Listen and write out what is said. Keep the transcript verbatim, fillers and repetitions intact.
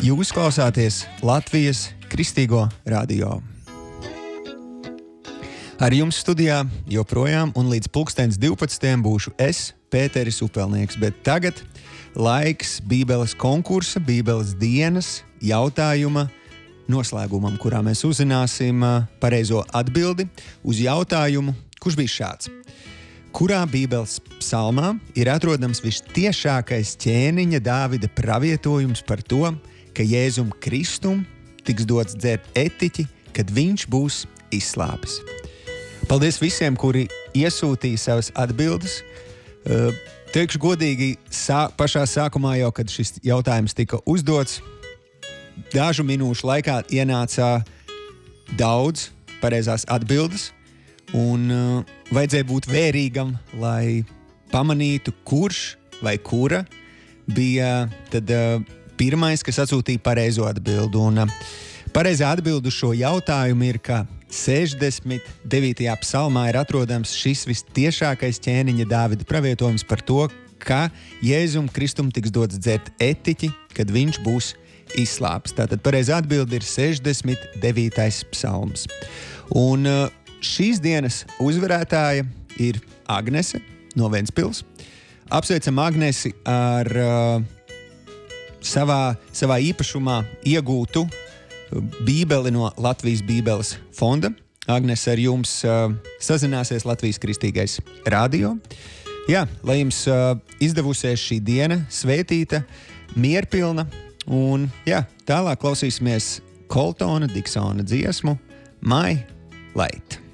Jūs klausāties Latvijas Kristīgo radio. Ar jums studijā joprojām un līdz pulkstens divpadsmitiem būšu es, Pēteris Upelnieks, bet tagad laiks Bībeles konkursa, Bībeles dienas jautājuma noslēgumam, kurā mēs uzzināsim pareizo atbildi uz jautājumu, kurš bija šāds. Kurā Bībeles psalmā ir atrodams vistiešākais ķēniņa Dāvida pravietojums par to, ka Jēzum Kristum tiks dots dzert etiķi, kad viņš būs izslāpis? Paldies visiem, kuri iesūtīja savas atbildes. Uh, teikšu godīgi, sā, pašā sākumā jau, kad šis jautājums tika uzdots, dažu minūšu laikā ienāca daudz pareizās atbildes, un uh, vajadzēja būt vērīgam, lai pamanītu, kurš vai kura bija tad uh, pirmais, kas atsūtīja pareizo atbildi. Un uh, pareizā atbilde uz šo jautājumu ir, ka sešdesmit devītajā psalmā ir atrodams šis vistiešākais ķēniņa Dāvida pravietojums par to, ka Jēzum Kristum tiks dots dzert etiķi, kad viņš būs izslāpis. Tātad pareizā atbilde ir sešdesmit devītais psalms. Un uh, šīs dienas uzvarētāja ir Agnese no Ventspils. Apsveicam Agnesi ar uh, savā, savā īpašumā iegūtu Bībeli no Latvijas Bībeles fonda. Agnes, ar jums uh, sazināsies Latvijas Kristīgais radio. Jā, lai jums uh, izdevusies šī diena svētīta, mierpilna, un jā, tālāk klausīsimies Koltona Diksona dziesmu My Light.